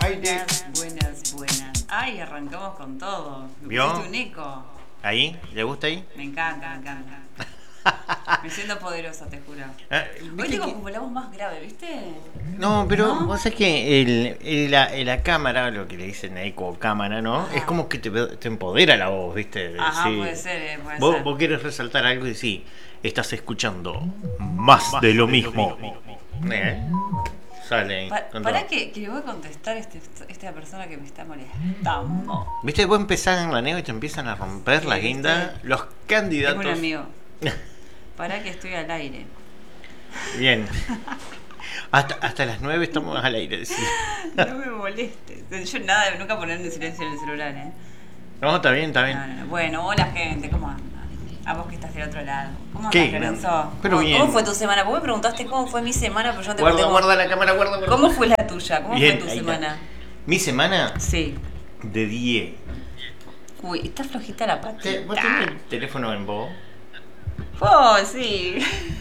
Buenas, buenas, buenas. Ay, arrancamos con todo. Me ¿Vio? pusiste un eco. ¿Ahí? ¿Le gusta ahí? Me encanta, me encanta. Me siento poderosa, te juro. Hoy ¿Viste tengo que- como la voz más grave, ¿viste? No, pero ¿No? vos sabés que la cámara, lo que le dicen eco cámara, ¿no? Ajá. Es como que te empodera la voz, ¿viste? De Ajá, decir- puede ser, puede vos, ser. vos querés resaltar algo y decís, estás escuchando más de lo mismo. Sale ahí. con Pará todo. que le voy a contestar esta persona que me está molestando. ¿Viste? Vos empezás en la neo y te empiezan a romper Sí, la ¿viste? guinda los Tengo candidatos. un amigo. Pará que estoy al aire. Bien. Hasta las 9 estamos al aire. decís. No me molestes. Yo nada, nunca poner en silencio en el celular, ¿eh? No, está bien, está bien. No. Bueno, hola gente, ¿cómo andan? A vos que estás del otro lado. ¿Cómo ¿Qué? andas, Lorenzo? Pero bien. ¿Cómo fue tu semana? Vos me preguntaste cómo fue mi semana, pero yo no te Guarda, conté guarda la cámara, guarda. ¿Cómo fue la tuya? ¿Cómo Bien, fue tu ahí está. semana? Mi semana Sí. de 10. Uy, está flojita la patita. ¿Vos tenés el teléfono en vos? Oh, sí.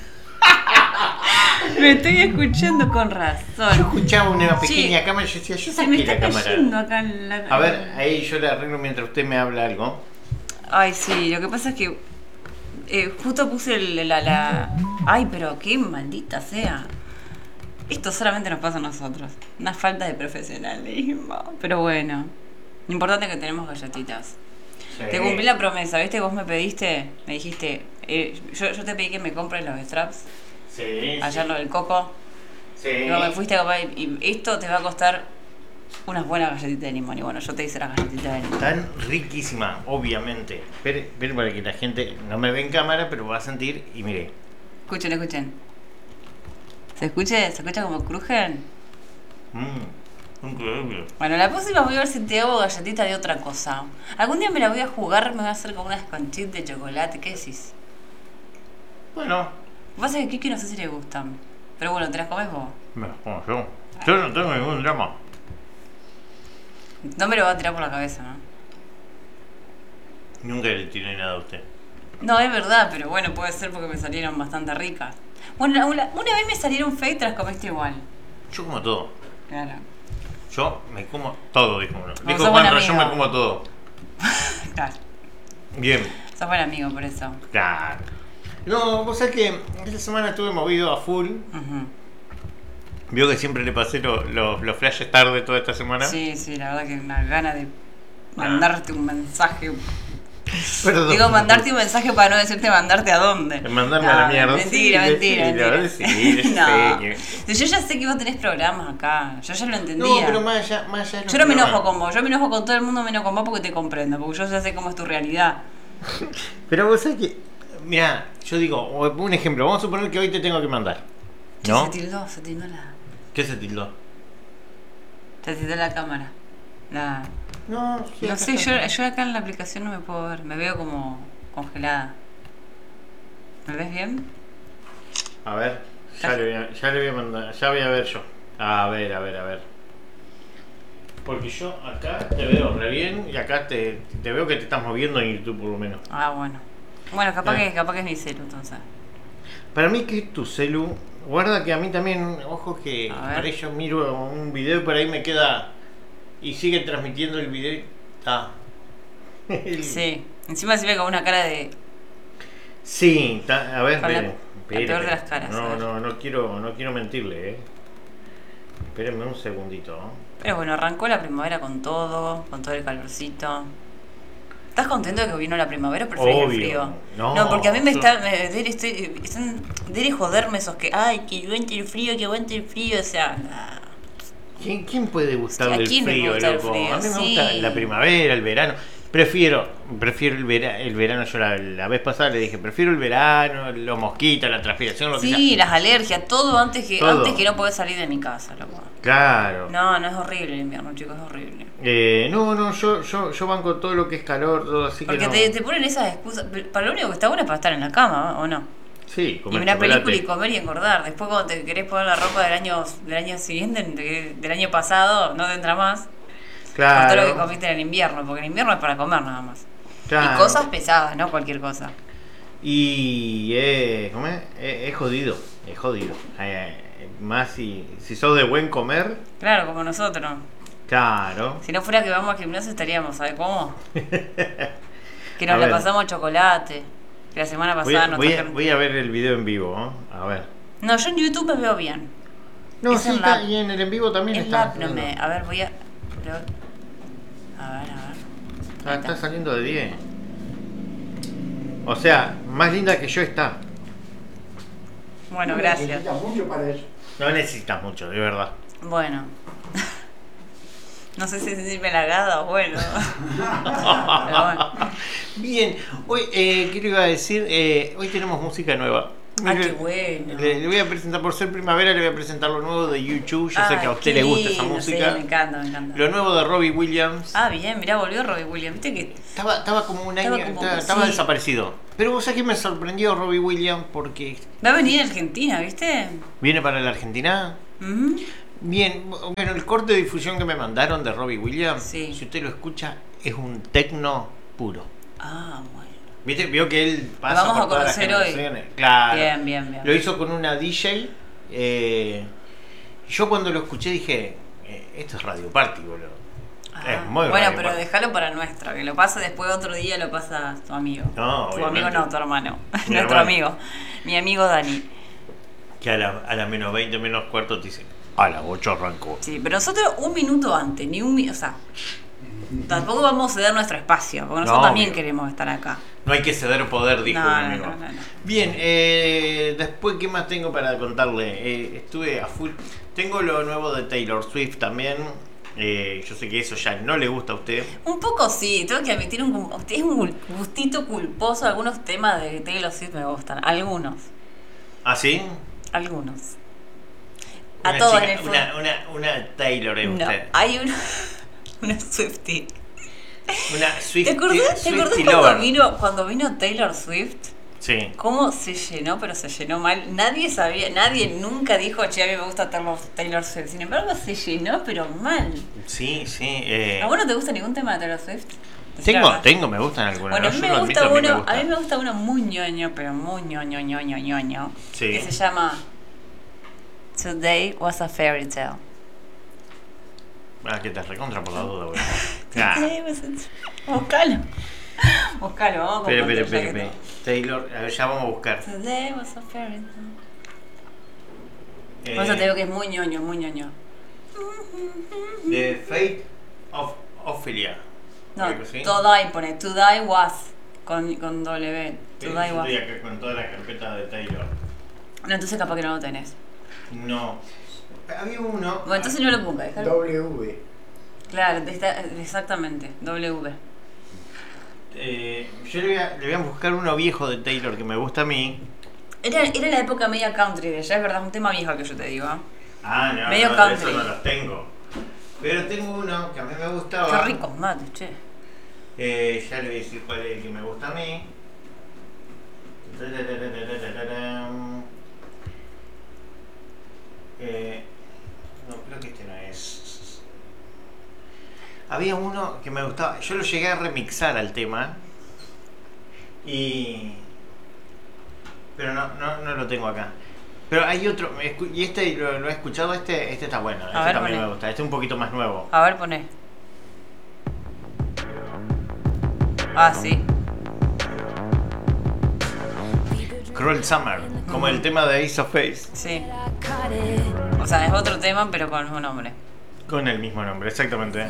Me estoy escuchando con Yo razón. escuchaba una pequeña Sí. cámara y yo decía, yo Se me saqué está la cayendo cámara. acá en la... A ver, ahí yo le arreglo mientras usted me habla algo. Ay, sí, lo que pasa es que justo puse Ay, pero qué maldita sea. Esto solamente nos pasa a nosotros. Una falta de profesionalismo. Pero bueno, lo importante es que tenemos galletitas. Sí. Te cumplí la promesa, ¿viste? Vos me pediste, me dijiste, yo te pedí que me compres los straps. Sí. Ayer lo del coco. Sí. Luego me fuiste a comprar y esto te va a costar unas buenas galletitas de limón. Y bueno, yo te hice las galletitas de limón. Tan riquísima, obviamente. Espere para que la gente no me ve en cámara, pero va a sentir y mire. Escuchen, escuchen. ¿Se escucha como crujen? Increíble. Bueno, la próxima voy a ver si te hago galletita de otra cosa. Algún día me la voy a jugar, me voy a hacer como unas conchitas de chocolate. ¿Qué decís? Bueno, Lo que pasa es que a Kiki no sé si le gustan. Pero bueno, ¿te las comes vos? me las como yo. Yo no tengo ningún drama. No me lo va a tirar por la cabeza, ¿no? Nunca le tiré nada a usted. No, es verdad, pero bueno, puede ser porque me salieron bastante ricas. Bueno, una vez me salieron feas y te las comiste igual. Yo como todo. Claro. Yo me como todo, dijo uno. Vos Dijo sos buen Juan, yo amigo. me como todo. Claro. Bien, Sos buen amigo por eso. claro. No, vos sabés que esta semana estuve movido a full. Ujú. Vio que siempre le pasé los flashes tarde toda esta semana. Sí, sí, la verdad que una gana de mandarte un mensaje. Perdón. Digo, mandarte un mensaje para no decirte mandarte a dónde. Mandarme a la mierda. Mentira, Sí, mentira, sí, la verdad mentira. sí, yo No. sé que- Yo ya sé que vos tenés programas acá. Yo ya lo entendía. No, pero más allá de los Yo no me programas. enojo con vos, yo me enojo con todo el mundo menos con vos porque te comprendo, porque yo ya sé cómo es tu realidad. Pero vos sabés que, mira, yo digo, un ejemplo, vamos a suponer que hoy te tengo que mandar. ¿Qué ¿No? se tildó ¿Qué se tildó? se tildó la cámara. No, sí, No acá sé, está. yo acá en la aplicación no me puedo ver, me veo como congelada. ¿Me ves bien? A ver, ya le voy a mandar, ya voy a ver yo. A ver. Porque yo acá te veo re bien y acá te veo que te estás moviendo en YouTube por lo menos. Ah, bueno. Bueno, capaz Ah. que es mi celu entonces. Para mí que es tu celu, guarda que a mí también, ojo que A ver. por ahí yo miro un video y por ahí me queda y sigue transmitiendo el video y está. Sí. Encima se ve con una cara de... Sí, a ver, Con la espere, peor de las caras, a ver. No quiero mentirle, Espérenme un segundito. Pero bueno, arrancó la primavera con todo el calorcito. ¿Estás contento de que vino la primavera o preferís el Obvio. frío? No, porque a mí me yo- está... Dele joderme esos que... Ay, que aguante el frío, o sea... ¿Quién puede gustarle ¿A el quién le frío, gusta el loco? frío? A mí me Sí. gusta la primavera, el verano. Prefiero el verano. Yo la vez pasada le dije, prefiero el verano, los mosquitos, la transpiración, lo que Sí, sea. las alergias, todo antes que Todo. no podés salir de mi casa, loco. Claro. No, es horrible el invierno, chicos, es horrible. Yo banco todo lo que es calor, todo así Porque que no. te ponen esas excusas. Para lo único que está bueno es para estar en la cama, ¿o no? Sí, Y comer una chocolate. película y comer y engordar. Después cuando te querés poner la ropa del año siguiente, del año pasado, no te entra más. Por todo lo que Claro. comiste en el invierno, porque el invierno es para comer nada más. Claro. Y cosas pesadas, no cualquier cosa. Y ¿cómo es? Es jodido, más si sos de buen comer, Claro, como nosotros. Claro. Si no fuera que vamos al gimnasio estaríamos, ¿sabes cómo? Que A nos la ver. pasamos chocolate. Que la semana Voy, pasada nos voy a, trajeron- voy a ver el video en vivo, ¿no? A ver. No, yo en YouTube me veo bien. No, Es sí, en está, la- y en el en vivo también En está. la no me. A ver, voy a. pero- A ver, a ver. Ah, Ahí está saliendo de 10. O sea, más linda que yo está. Bueno, No gracias. necesitas mucho para eso. No necesitas mucho, de verdad. Bueno. No sé si sentirme halagada o bueno. Pero bueno. Bien, hoy, ¿qué le iba a decir? Hoy tenemos música nueva. Ah, qué bueno. Le voy a presentar, por ser primavera, le voy a presentar lo nuevo de YouTube. Yo sé Ay, que a usted qué le gusta esa lindo, música. Sí, me encanta, me encanta. Lo nuevo de Robbie Williams. Ah, bien, mirá, volvió Robbie Williams. Viste que. Estaba como un año, Estaba como- estaba sí. desaparecido. Pero vos sabés que me sorprendió Robbie Williams porque Va a venir a Argentina, ¿viste? viene para la Argentina. Ujú. Bien, bueno, el corte de difusión que me mandaron de Robbie Williams, Sí. si usted lo escucha, es un tecno puro. Ah, bueno. ¿Viste? Vio que él pasa vamos por a todas las conocer hoy. generaciones. Claro. Bien, bien, bien. Lo hizo con una DJ. Yo cuando lo escuché dije, esto es Radio Party, boludo. Ah, es muy bueno, Radio pero Party. déjalo para nuestro, que lo pasa después otro día, lo pasa tu amigo. No, tu obviamente. amigo no, tu hermano. Mi Nuestro hermano. amigo. Mi amigo Dani. Que a la menos 20, menos cuarto te dicen, a las 8 arrancó. Sí, pero nosotros un minuto antes, ni un minuto, o sea, tampoco vamos a ceder nuestro espacio, porque nosotros No, también obvio. queremos estar acá. No hay que ceder poder, dijo No, un no, amigo. no, no. Bien, después, ¿qué más tengo para contarle? Estuve a full. Tengo lo nuevo de Taylor Swift también. Yo sé que eso ya no le gusta a usted. Un poco sí, tengo que admitir, es un gustito culposo. Algunos temas de Taylor Swift me gustan. Algunos. ¿Ah, sí? Algunos. A Una todos chica- en el fondo. una Taylor es No, usted. hay una Swiftie. Una Swift. ¿Te acordás Swiftie cuando vino Taylor Swift? Sí. ¿Cómo se llenó? Pero se llenó mal. Nadie sabía, nadie nunca dijo, che, a mí me gusta Taylor Swift. Sin embargo, se llenó, pero mal. Sí, sí. ¿A vos no te gusta ningún tema de Taylor Swift? Decí la verdad. Tengo, me gustan algunos. Bueno, a ¿no? mí Yo me lo gusta admito, uno, a mí me gusta uno muy ñoño, pero muy ñoño, Sí. que se llama Today Was a Fairy Tale. Ah, que te recontra por la duda, güey. Today was a... Buscalo. Buscalo, vamos con Espera. Taylor, a ver, ya vamos a buscar. Today was a fairy tale. Eh, Por eso te digo que es muy ñoño, muy ñoño. The Fate of Ophelia. No, Algo así. To Die pone, To Die Was, con W, To Yo Die Was. estoy acá con toda la carpeta de Taylor. No, entonces capaz que no lo tenés. No. Había uno. Bueno, entonces no lo pongas, déjalo. W. Claro, exactamente, W. Yo le voy a buscar uno viejo de Taylor que me gusta a mí. Era la época media country de ella, es verdad, un tema viejo que yo te digo. ¿Eh? Ah, no, Medio no, country. eso no los tengo. Pero tengo uno que a mí me gustaba. Qué ricos mates, che. Ya le voy a decir cuál es el que me gusta a mí. No, creo que este no es. Había uno que me gustaba. Yo lo llegué a remixar al tema. Pero no lo tengo acá. Pero hay otro. Y este lo he escuchado. Este está bueno. Este ver, también poné. me gusta. Este es un poquito más nuevo. A ver, poné. Ah, sí. Cruel Summer. Como el tema de Ace of Base. Sí. O sea, es otro tema, pero con el mismo nombre. Con el mismo nombre, exactamente.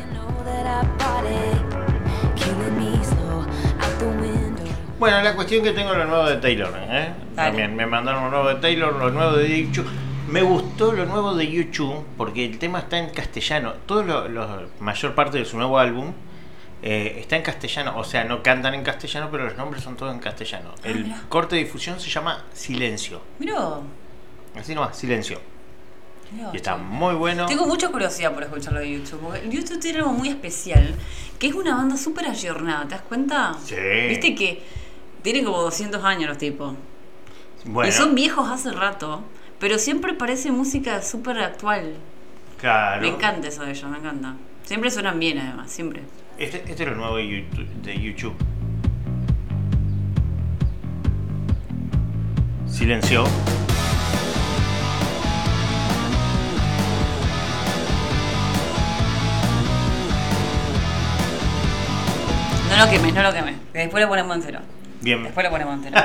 Bueno, la cuestión que tengo lo nuevo de Taylor, Dale. También me mandaron lo nuevo de Taylor, lo nuevo de YouTube. Me gustó lo nuevo de YouTube porque el tema está en castellano. Todo mayor parte de su nuevo álbum está en castellano. O sea, no cantan en castellano, pero los nombres son todos en castellano. El mirá. corte de difusión se llama Silencio. Miró. Así nomás, Silencio. Miró, Y está che. muy bueno. Tengo mucha curiosidad por escucharlo de YouTube. Porque YouTube tiene algo muy especial, que es una banda súper ayornada, ¿te das cuenta? Sí. Viste que tienen como 200 años los tipos. Bueno, Y son viejos hace rato, pero siempre parece música súper actual. claro. Me encanta eso de ellos, me encanta. Siempre suenan bien además, siempre. Este es lo nuevo de YouTube. Silencio. No lo quemes, no lo quemes. Que después lo ponemos en cero. Bien. Después lo ponemos en cero.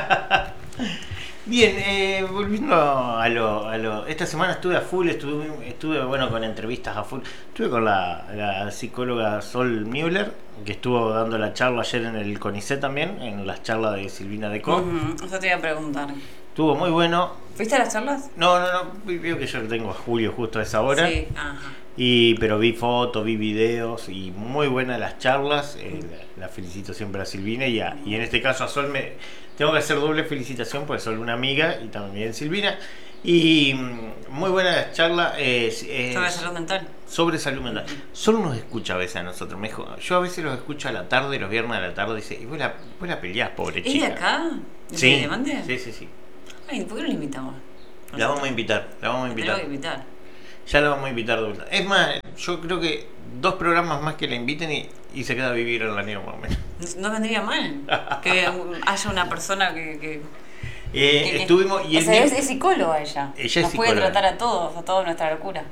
Bien, volviendo a lo... Esta semana estuve a full, estuve bueno, con entrevistas a full. Estuve con la psicóloga Sol Müller, que estuvo dando la charla ayer en el CONICET también, en las charlas de Silvina Decó. Eso te iba a preguntar. Estuvo muy bueno. ¿Fuiste a las charlas? No, veo que yo lo tengo a Julio justo a esa hora. Sí, ajá. Pero vi fotos, vi videos y muy buenas las charlas. La felicito siempre a Silvina y en este caso a Sol tengo que hacer doble felicitación porque Sol una amiga y también Silvina. Y muy buena la charla. ¿Sobre salud mental? Sobre salud mental. Sol nos escucha a veces a nosotros. Me dijo, yo a veces los escucho a la tarde, los viernes a la tarde. Dice, y vos la peleás, pobre chica. ¿Es de acá? Sí. ¿De Mande? Sí. Ay, ¿por qué no la invitamos? La vamos a invitar. Tengo que invitar. Ya la vamos a invitar de vuelta. Es más, yo creo que 2 programas más que la inviten y se queda a vivir en la nieve más o menos. No vendría mal que haya una persona que estuvimos y o sea, es psicóloga ella. Ella es Nos puede psicóloga. tratar a toda nuestra locura.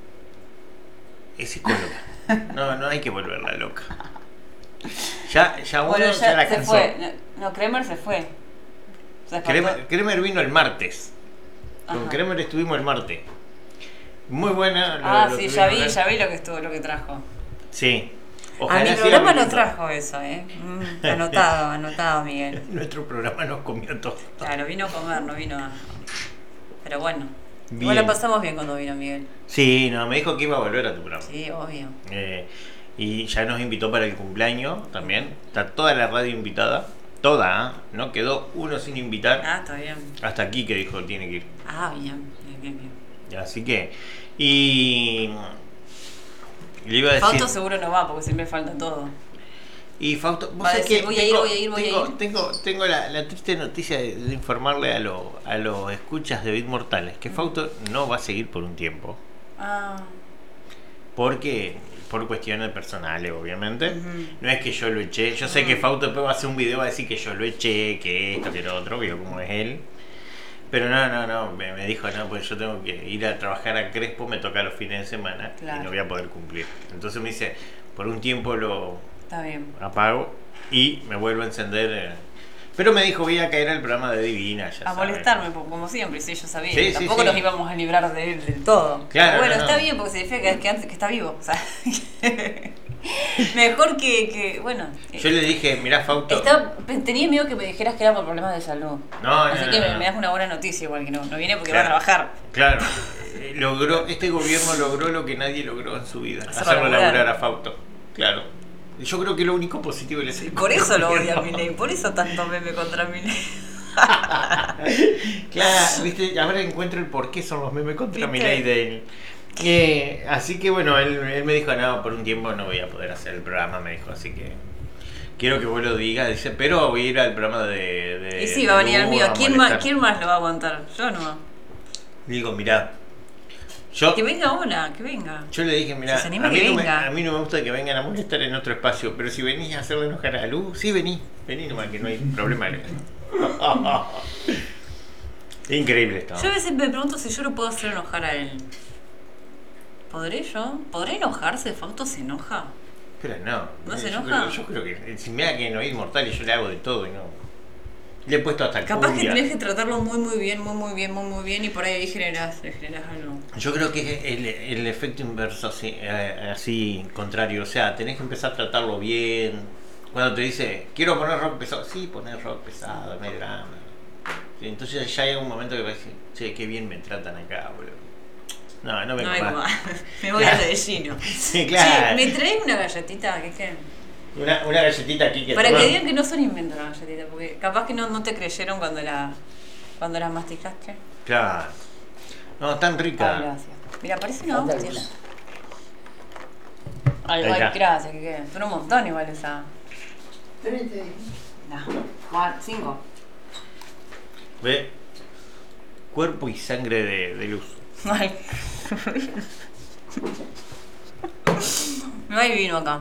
Es psicóloga. No hay que volverla loca. Ya uno Bueno, ya la se cansó. fue. No, Kremer se fue. Se despertó. Kremer vino el martes. Con Ajá. Kremer estuvimos el martes. Muy buena. Sí, ya vi lo que trajo. Sí. A Ojalá mi siga programa no viniendo. trajo eso, Anotado, Miguel. Nuestro programa nos comió todo. Claro, vino a comer, no vino a... Pero bueno. Bien. Igual la pasamos bien cuando vino Miguel. Sí, me dijo que iba a volver a tu programa. Sí, obvio. Y ya nos invitó para el cumpleaños también. Está toda la radio invitada. Toda, ¿eh? No quedó uno sin invitar. Está bien. Hasta aquí que dijo tiene que ir. Bien. Así que. Y. Le iba a decir. Fausto seguro no va porque siempre falta todo. Y Fausto, vos Va a sabés decir, que voy a ir. tengo la triste noticia de informarle a los escuchas de Bit Mortales que Fausto no va a seguir por un tiempo. Porque por cuestiones personales, obviamente. No es que yo lo eché. Yo sé que Fausto después va a hacer un video, va a decir que yo lo eché, que esto, que lo otro, vio cómo es él. Pero no, me dijo, no, pues yo tengo que ir a trabajar a Crespo, me toca los fines de semana y no voy a poder cumplir. Entonces me dice, por un tiempo lo Está bien. apago y me vuelvo a encender. Pero me dijo, voy a caer al programa de Divina, ya A sabes. molestarme, como siempre, sí, yo sabía. Sí, Tampoco sí. nos íbamos a librar de él del todo. Claro, Pero bueno, no. está bien porque significa que está vivo. O sea, mejor que bueno. Yo le dije, mirá, Fausto. Tenía miedo que me dijeras que era por problemas de salud. Así que me das una buena noticia igual, que no viene porque va a trabajar. Claro. Este gobierno logró lo que nadie logró en su vida. Hacerlo Hacerlo laburar. laburar a Fausto. Claro. Yo creo que lo único positivo es el Por eso lo odia gobierno. Milei, por eso tanto meme contra Milei. Claro, viste, ahora encuentro el por qué son los memes contra ¿Viste? Milei de él. Así que bueno, él me dijo, no, por un tiempo no voy a poder hacer el programa, me dijo, así que quiero que vos lo digas, dice, pero voy a ir al programa de Y sí, va a venir el mío. ¿Quién molestar. más lo va a aguantar? Yo no. Le digo, mirá, Que venga ahora, que venga. yo le dije, mirá, Si se anima, a mí, que no venga. a mí no me gusta que vengan a molestar en otro espacio, pero si venís a hacerle enojar a Lu, sí vení nomás, que no hay problema. Increíble esto. Yo a veces me pregunto si yo lo puedo hacer enojar a él. ¿Podré yo? ¿Podré enojarse? ¿Fausto se enoja? Pero no. ¿No se yo enoja? Yo creo que si me da que no es inmortal y yo le hago de todo y no. Le he puesto hasta Capaz que cumbia. tenés que tratarlo muy bien y por ahí le generás algo. Yo creo que es el efecto inverso así contrario. O sea, tenés que empezar a tratarlo bien. Cuando te dice, quiero poner rock pesado. Sí, poner rock pesado, no hay drama. Sí, entonces ya hay un momento que va a decir, che, qué bien me tratan acá, boludo. No vengo más. Me voy a Medellín. Sí, claro. Che, ¿me traes una galletita? ¿Qué? Una galletita aquí que Para tomar. que digan que no son inventos las galletitas, porque capaz que no te creyeron cuando las masticaste. Claro. No, tan rica. Ay, gracias. Mira, parece una hostia. Ay, Ahí está. gracias, que son un montón igual esa. 30. No, 5. Ve. Cuerpo y sangre de luz. Ay. No hay vino acá.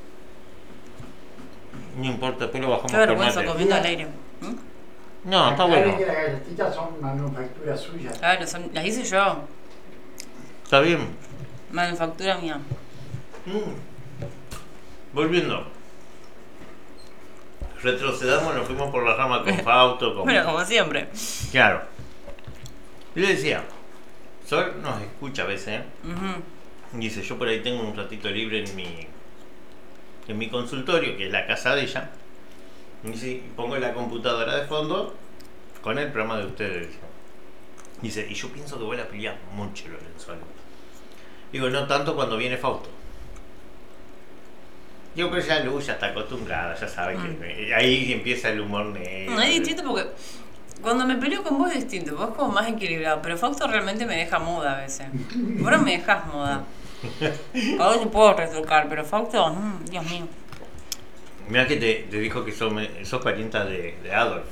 No importa, después lo bajamos Qué por vergüenza mate. comiendo al aire. No, está Aclare bueno. que las galletitas son manufactura suya. Claro, las hice yo. Está bien. Manufactura mía. Volviendo. retrocedamos, nos fuimos por la rama con Fausto. Bueno, como siempre. Claro. Y le decía, Sol nos escucha a veces, ¿eh? Dice, yo por ahí tengo un ratito libre en mi consultorio, que es la casa de ella. Y dice, pongo la computadora de fondo con el programa de ustedes. Dice, y yo pienso que vos la peleás mucho, Lorenzo. Digo, no tanto cuando viene Fausto. Digo, pero ya Lu ya está acostumbrada, ya sabe que ahí empieza el humor negro. No es distinto porque cuando me peleo con vos es distinto, vos como más equilibrado, pero Fausto realmente me deja muda a veces. Vos no me dejas muda. A vos te puedo retocar, pero Fausto, Dios mío. Mirá que te dijo que sos parienta de Adolf.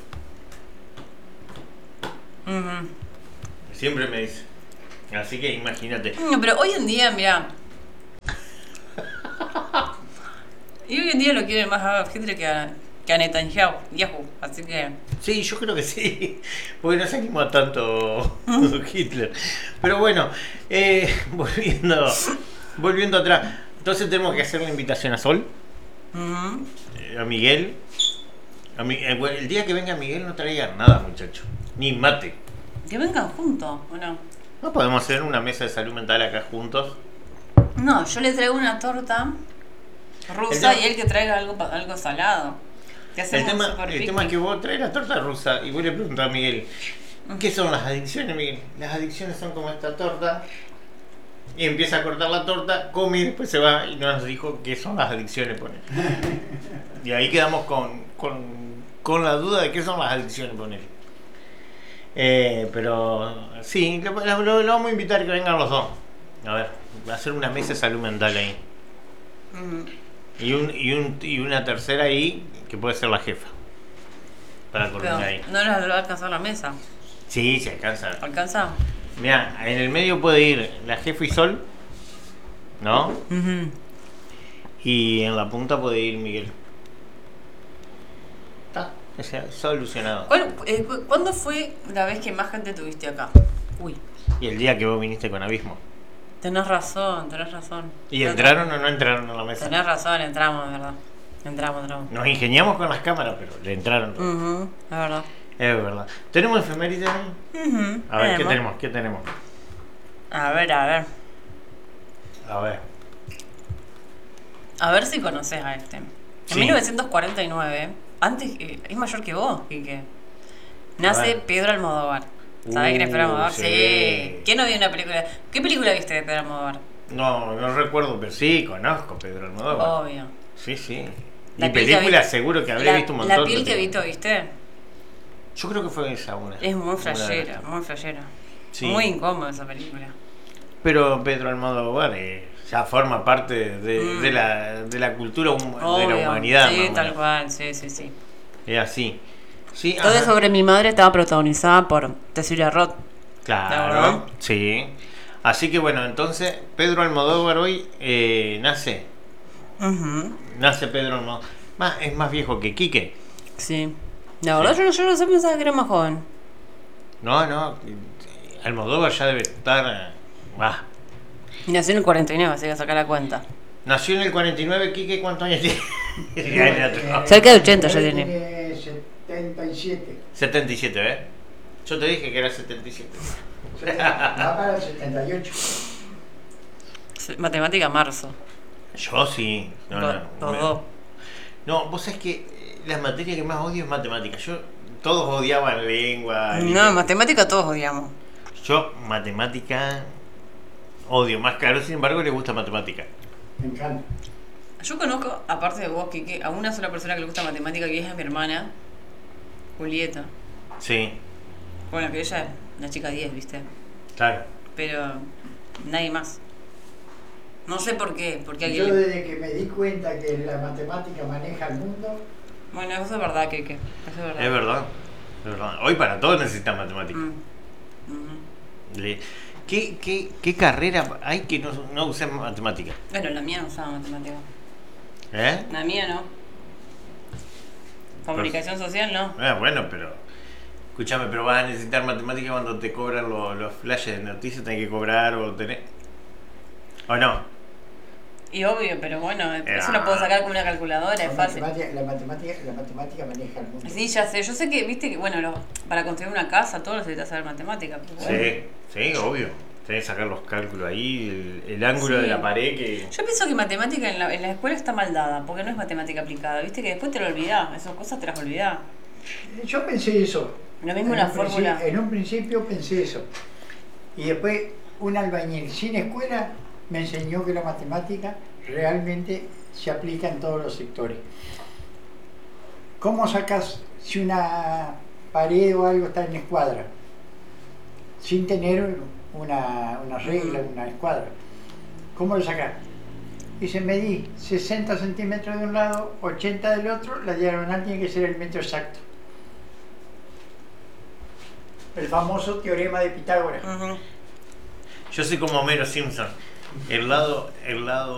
Siempre me dice. Así que imagínate. No, pero hoy en día, mirá. Y hoy en día lo quieren más a Hitler que a Netanyahu, así que... Sí, yo creo que sí, porque no se animó a tanto Hitler. Pero bueno, volviendo atrás, entonces tenemos que hacer una invitación a Sol, a Miguel. Bueno, el día que venga Miguel no traigan nada, muchachos, ni mate. Que vengan juntos, ¿o no? ¿No podemos hacer una mesa de salud mental acá juntos? No, yo le traigo una torta rusa y él que traiga algo salado. El tema es que vos traes la torta rusa y vos le preguntás a Miguel, ¿qué son las adicciones, Miguel? Las adicciones son como esta torta. Y empieza a cortar la torta, come y después se va y no nos dijo qué son las adicciones, poner. Y ahí quedamos con la duda de qué son las adicciones, poner. Pero sí, lo vamos a invitar a que vengan los dos. A ver, va a ser una mesa de salud mental ahí. Y una tercera ahí, que puede ser la jefa. Para coordinar ahí. No les va a alcanzar la mesa. Sí, se alcanza. ¿Alcanza? Mira, en el medio puede ir la jefa y Sol, ¿no? Y en la punta puede ir Miguel. Está, o sea, solucionado. ¿Cuándo fue la vez que más gente tuviste acá? Uy. Y el día que vos viniste con Abismo. Tenés razón. ¿Y entraron o no entraron a la mesa? Tenés razón, entramos, de verdad. Entramos. Nos ingeniamos con las cámaras, pero le entraron. Es verdad. Es verdad. ¿Tenemos efemérides ahí? A ver, ¿qué tenemos? A ver. A ver si conoces a este. En Sí. 1949, antes es mayor que vos, Quique. Nace Pedro Almodóvar. ¿Sabés quién es Pedro Almodóvar? Sí. ¿Quién no vio una película? ¿Qué película viste de Pedro Almodóvar? No recuerdo, pero sí, conozco a Pedro Almodóvar. Obvio. Sí. La Y piel que películas vi- seguro que habré visto un montón. La piel de que películas. ¿viste? Yo creo que fue esa una. Es muy Una de flashera, estas. muy flashera. Sí. Muy incómoda esa película. Pero Pedro Almodóvar ya forma parte de la cultura de la Obvio. humanidad. Sí, más o tal menos. cual, sí. Es así. Sí, Todo ajá. sobre mi madre estaba protagonizada por Cecilia Roth. ¿La verdad? Claro, sí. Así que bueno, entonces Pedro Almodóvar hoy nace. Nace Pedro Almodóvar. Es más viejo que Quique. Sí. La verdad yo no sé, pensaba que era más joven. No. Almodóvar ya debe estar. Nació en el 49, así que sacar la cuenta. Nació en el 49, Quique, ¿cuántos años tiene? Cerca de 80 ya Él tiene. tiene 77. 77, ¿ves? Yo te dije que era 77. Va para el 78. Matemática marzo. Yo sí. Los dos. No, vos sabés que la materia que más odio es matemática. Todos odiaban lengua. No, matemática todos odiamos. Yo, matemática, odio más. Claro, sin embargo, le gusta matemática. Me encanta. Yo conozco, aparte de vos, Quique, a una sola persona que le gusta matemática, que es a mi hermana, Julieta. Sí, Bueno, que ella es la chica 10, ¿viste? claro. Pero nadie más. No sé por qué, porque Yo alguien... desde que me di cuenta que la matemática maneja el mundo, Bueno, eso es verdad, Quique. Eso es verdad. Es verdad. Es verdad. Hoy para todos necesitan matemática. ¿Qué carrera hay que no usen matemática? Bueno, la mía no usaba matemática. ¿Eh? La mía no. Comunicación social no. Bueno, pero escúchame, pero vas a necesitar matemática cuando te cobran los flashes de noticias, tenés que cobrar o tenés. ¿O no? Y obvio, pero bueno, eso lo puedo sacar con una calculadora, es fácil. La matemática maneja el mundo. Sí, ya sé. Yo sé que, viste, que bueno, para construir una casa, todo necesitas saber matemáticas. Pero bueno. Sí, obvio. Tenés que sacar los cálculos ahí, el ángulo Sí. de la pared que... Yo pienso que matemática en la escuela está mal dada, porque no es matemática aplicada. Viste que después te lo olvidás, esas cosas te las olvidás. Yo pensé eso. Lo mismo una fórmula. En un principio pensé eso. Y después un albañil sin escuela me enseñó que la matemática realmente se aplica en todos los sectores. ¿Cómo sacas si una pared o algo está en escuadra? Sin tener una regla, una escuadra. ¿Cómo lo sacas? Dice, medí 60 centímetros de un lado, 80 del otro, la diagonal tiene que ser el metro exacto. El famoso teorema de Pitágoras. Ujú. Yo soy como Homero Simpson. El lado